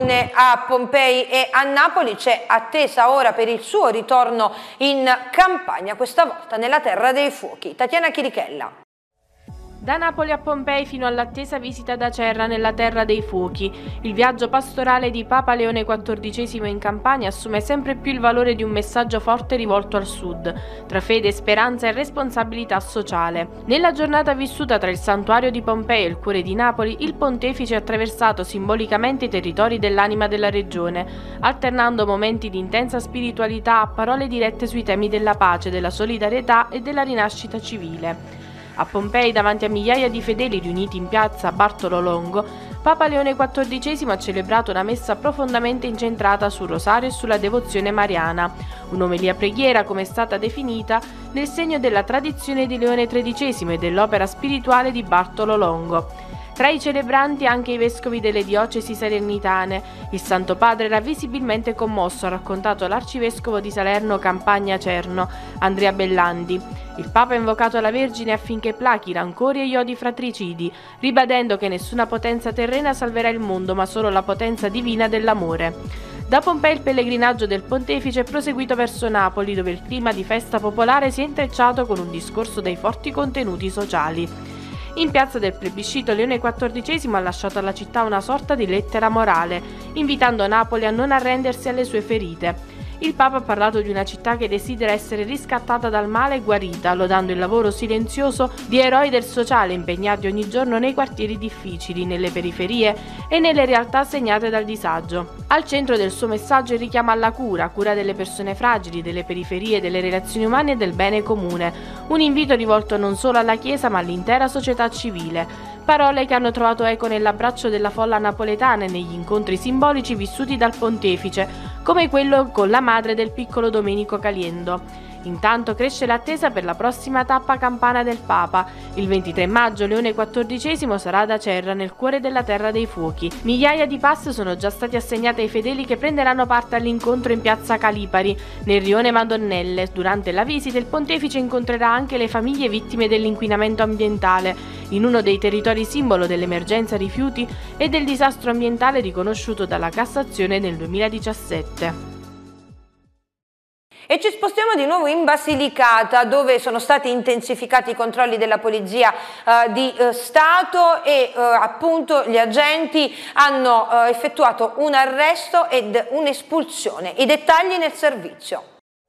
A Pompei e a Napoli c'è attesa ora per il suo ritorno in campagna, questa volta nella Terra dei Fuochi. Tatiana Chirichella. Da Napoli a Pompei fino all'attesa visita ad Acerra nella Terra dei Fuochi, il viaggio pastorale di Papa Leone XIV in Campania assume sempre più il valore di un messaggio forte rivolto al sud, tra fede, speranza e responsabilità sociale. Nella giornata vissuta tra il santuario di Pompei e il cuore di Napoli, il pontefice ha attraversato simbolicamente i territori dell'anima della regione, alternando momenti di intensa spiritualità a parole dirette sui temi della pace, della solidarietà e della rinascita civile. A Pompei, davanti a migliaia di fedeli riuniti in piazza Bartolo Longo, Papa Leone XIV ha celebrato una messa profondamente incentrata sul rosario e sulla devozione mariana, un'omelia preghiera come è stata definita nel segno della tradizione di Leone XIII e dell'opera spirituale di Bartolo Longo. Tra i celebranti anche i vescovi delle diocesi salernitane. Il Santo Padre era visibilmente commosso, ha raccontato l'arcivescovo di Salerno Campagna Cerno, Andrea Bellandi. Il Papa ha invocato la Vergine affinché plachi i rancori e gli odi fratricidi, ribadendo che nessuna potenza terrena salverà il mondo, ma solo la potenza divina dell'amore. Da Pompei il pellegrinaggio del pontefice è proseguito verso Napoli, dove il clima di festa popolare si è intrecciato con un discorso dai forti contenuti sociali. In piazza del plebiscito Leone XIV ha lasciato alla città una sorta di lettera morale, invitando Napoli a non arrendersi alle sue ferite. Il Papa ha parlato di una città che desidera essere riscattata dal male e guarita, lodando il lavoro silenzioso di eroi del sociale impegnati ogni giorno nei quartieri difficili, nelle periferie e nelle realtà segnate dal disagio. Al centro del suo messaggio il richiamo alla cura delle persone fragili, delle periferie, delle relazioni umane e del bene comune, un invito rivolto non solo alla Chiesa ma all'intera società civile. Parole che hanno trovato eco nell'abbraccio della folla napoletana e negli incontri simbolici vissuti dal pontefice, come quello con la madre del piccolo Domenico Caliendo. Intanto cresce l'attesa per la prossima tappa campana del Papa. Il 23 maggio Leone XIV sarà ad Acerra, nel cuore della Terra dei Fuochi. Migliaia di pass sono già stati assegnati ai fedeli che prenderanno parte all'incontro in piazza Calipari, nel rione Madonnelle. Durante la visita il pontefice incontrerà anche le famiglie vittime dell'inquinamento ambientale, in uno dei territori simbolo dell'emergenza rifiuti e del disastro ambientale riconosciuto dalla Cassazione nel 2017. E ci spostiamo di nuovo in Basilicata, dove sono stati intensificati i controlli della Polizia di Stato e appunto gli agenti hanno effettuato un arresto ed un'espulsione. I dettagli nel servizio.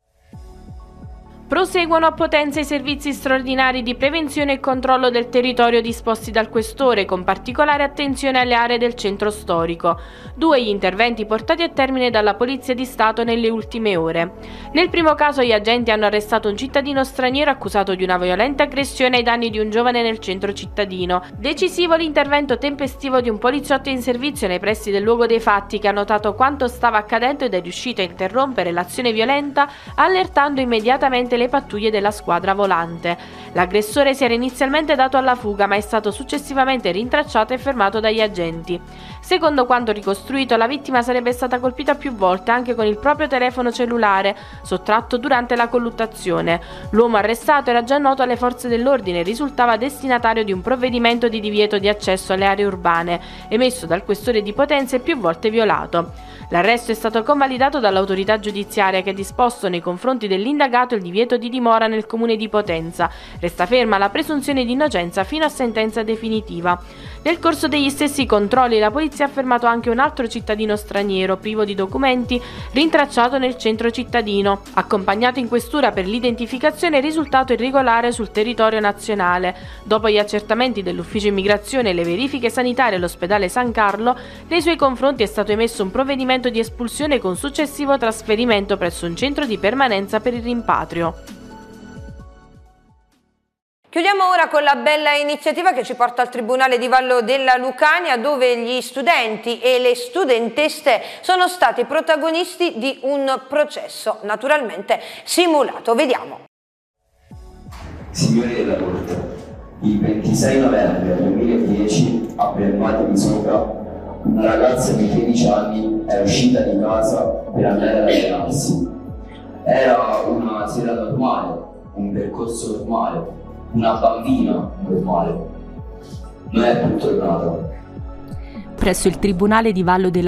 Proseguono a Potenza i servizi straordinari di prevenzione e controllo del territorio disposti dal Questore, con particolare attenzione alle aree del centro storico. 2 gli interventi portati a termine dalla Polizia di Stato nelle ultime ore. Nel primo caso gli agenti hanno arrestato un cittadino straniero accusato di una violenta aggressione ai danni di un giovane nel centro cittadino. Decisivo l'intervento tempestivo di un poliziotto in servizio nei pressi del luogo dei fatti, che ha notato quanto stava accadendo ed è riuscito a interrompere l'azione violenta, allertando immediatamente le pattuglie della squadra volante. L'aggressore si era inizialmente dato alla fuga, ma è stato successivamente rintracciato e fermato dagli agenti. Secondo quanto ricostruito, la vittima sarebbe stata colpita più volte anche con il proprio telefono cellulare, sottratto durante la colluttazione. L'uomo arrestato era già noto alle forze dell'ordine e risultava destinatario di un provvedimento di divieto di accesso alle aree urbane, emesso dal Questore di Potenza e più volte violato. L'arresto è stato convalidato dall'autorità giudiziaria, che ha disposto nei confronti dell'indagato il divieto di dimora nel comune di Potenza. Resta ferma la presunzione di innocenza fino a sentenza definitiva. Nel corso degli stessi controlli la polizia ha fermato anche un altro cittadino straniero, privo di documenti, rintracciato nel centro cittadino. Accompagnato in questura per l'identificazione, è risultato irregolare sul territorio nazionale. Dopo gli accertamenti dell'ufficio immigrazione e le verifiche sanitarie all'ospedale San Carlo, nei suoi confronti è stato emesso un provvedimento di espulsione con successivo trasferimento presso un centro di permanenza per il rimpatrio. Chiudiamo ora con la bella iniziativa che ci porta al Tribunale di Vallo della Lucania, dove gli studenti e le studentesse sono stati protagonisti di un processo naturalmente simulato. Vediamo. Signori della Corte, il 26 novembre 2010 a Belmate di Sopra una ragazza di 13 anni è uscita di casa per andare ad allenarsi. Era una sera normale, un percorso normale, una bambina normale. Non è più tornata. Presso il Tribunale di Vallo della